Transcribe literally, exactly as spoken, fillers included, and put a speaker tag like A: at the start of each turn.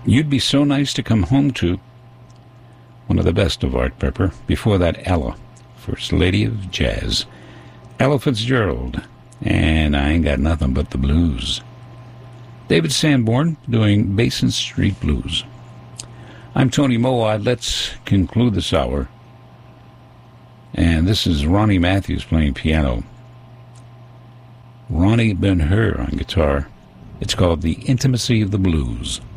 A: You'd Be So Nice to Come Home To, one of the best of Art Pepper. Before that, Ella, First Lady of Jazz. Ella Fitzgerald, and I Ain't Got Nothing But the Blues. David Sanborn doing Basin Street Blues. I'm Tony Moad. Let's conclude this hour. And this is Ronnie Matthews playing piano. Ronnie Ben-Hur on guitar. It's called The Intimacy of the Blues.